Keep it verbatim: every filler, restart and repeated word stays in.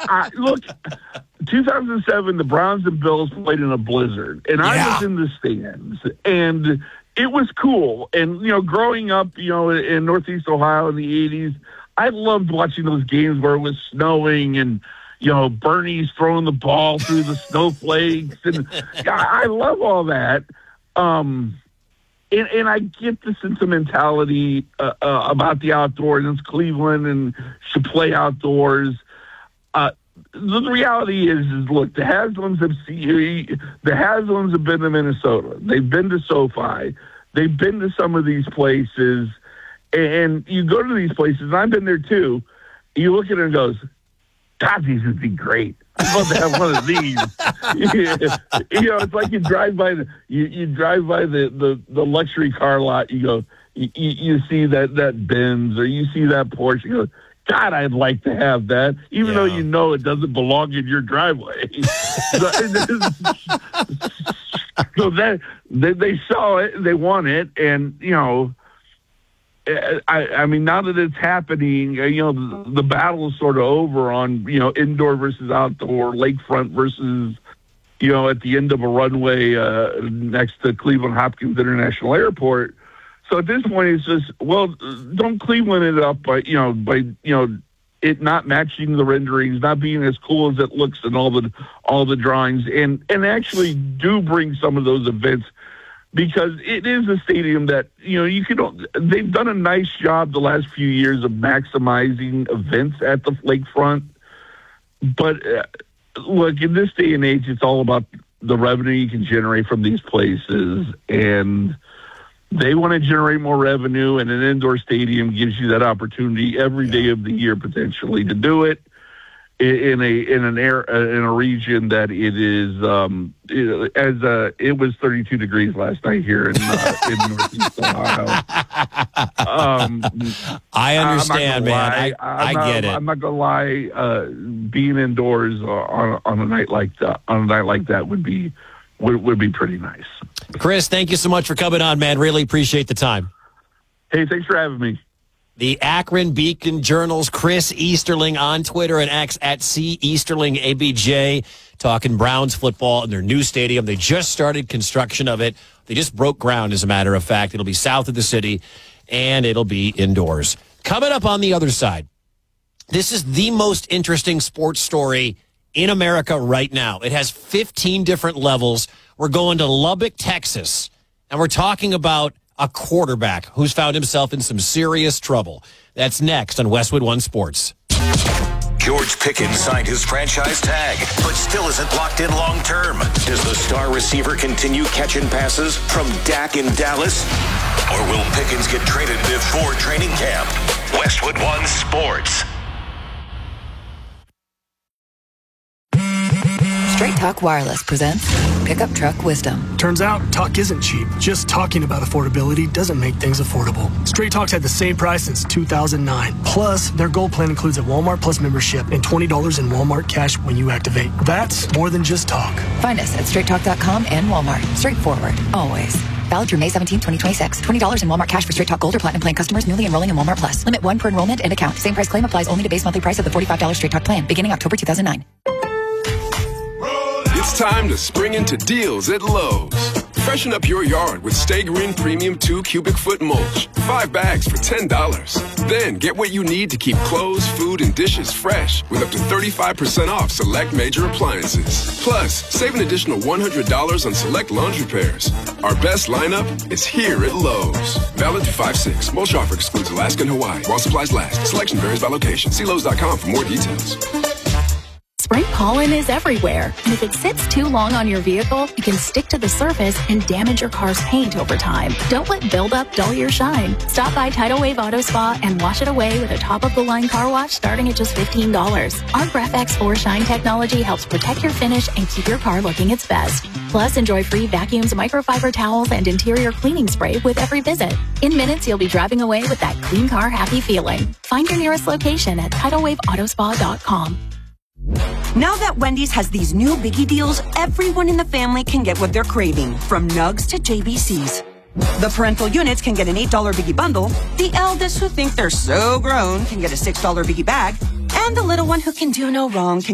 I, look, two thousand seven, the Browns and Bills played in a blizzard, and I Yeah. was in the stands, and it was cool. And, you know, growing up, you know, in Northeast Ohio in the eighties, I loved watching those games where it was snowing and, you know, Bernie's throwing the ball through the snowflakes. And yeah, I love all that. Um, and, and I get the sentimentality uh, uh, about the outdoors. It's Cleveland and should play outdoors. Uh, the reality is, is look, the Haslams have seen, the Haslams have been to Minnesota. They've been to SoFi. They've been to some of these places. And you go to these places, and I've been there too. You look at it and goes, God, these would be great. I'd love to have one of these. You know, it's like you drive by the you, you drive by the, the, the luxury car lot. You go, you, you see that that Benz or you see that Porsche. You go, God, I'd like to have that, even Yeah. though you know it doesn't belong in your driveway. so, so that they, they saw it, they want it, and you know. I, I mean, now that it's happening, you know, the, the battle is sort of over on, you know, indoor versus outdoor, lakefront versus, you know, at the end of a runway uh, next to Cleveland Hopkins International Airport. So at this point, it's just, well, don't Cleveland it up by, you know, by, you know, it not matching the renderings, not being as cool as it looks in all the all the drawings, and and actually do bring some of those events. Because it is a stadium that, you know, you can, they've done a nice job the last few years of maximizing events at the lakefront. But uh, look, in this day and age, it's all about the revenue you can generate from these places. And they want to generate more revenue, and an indoor stadium gives you that opportunity every day of the year potentially to do it. In a in an air in a region that it is um, it, as uh, it was thirty-two degrees last night here in uh, in Northeast Ohio. Um, I understand, man. lie. I, I not, get it. I'm not gonna lie. Uh, being indoors on on a night like that on a night like that would be would, would be pretty nice. Chris, thank you so much for coming on, man. Really appreciate the time. Hey, thanks for having me. The Akron Beacon Journal's Chris Easterling on Twitter and X at C Easterling A B J, talking Browns football in their new stadium. They just started construction of it. They just broke ground, as a matter of fact. It'll be south of the city, and it'll be indoors. Coming up on the other side, this is the most interesting sports story in America right now. It has fifteen different levels. We're going to Lubbock, Texas, and we're talking about a quarterback who's found himself in some serious trouble. That's next on Westwood One Sports. George Pickens signed his franchise tag, but still isn't locked in long term. Does the star receiver continue catching passes from Dak in Dallas? Or will Pickens get traded before training camp? Westwood One Sports. Straight Talk Wireless presents Pickup Truck Wisdom. Turns out, talk isn't cheap. Just talking about affordability doesn't make things affordable. Straight Talk's had the same price since two thousand nine. Plus, their Gold plan includes a Walmart Plus membership and twenty dollars in Walmart cash when you activate. That's more than just talk. Find us at straight talk dot com and Walmart. Straightforward, always. Valid through May seventeenth, twenty twenty-six. twenty dollars in Walmart cash for Straight Talk Gold or Platinum plan customers newly enrolling in Walmart Plus. Limit one per enrollment and account. Same price claim applies only to base monthly price of the forty-five dollars Straight Talk plan, beginning October two thousand nine. It's time to spring into deals at Lowe's. Freshen up your yard with Stay Green Premium two cubic foot mulch. Five bags for ten dollars. Then get what you need to keep clothes, food, and dishes fresh with up to thirty-five percent off select major appliances. Plus, save an additional one hundred dollars on select laundry pairs. Our best lineup is here at Lowe's. Valid through five six. Mulch offer excludes Alaska and Hawaii while supplies last. Selection varies by location. See Lowe's dot com for more details. Spring pollen is everywhere, and if it sits too long on your vehicle, it can stick to the surface and damage your car's paint over time. Don't let buildup dull your shine. Stop by Tidal Wave Auto Spa and wash it away with a top-of-the-line car wash starting at just fifteen dollars. Our GraphX four Shine technology helps protect your finish and keep your car looking its best. Plus, enjoy free vacuums, microfiber towels, and interior cleaning spray with every visit. In minutes, you'll be driving away with that clean car happy feeling. Find your nearest location at tidal wave auto spa dot com. Now that Wendy's has these new biggie deals, everyone in the family can get what they're craving, from nugs to J B Cs. The parental units can get an eight dollar biggie bundle, the eldest who think they're so grown can get a six dollar biggie bag, and the little one who can do no wrong can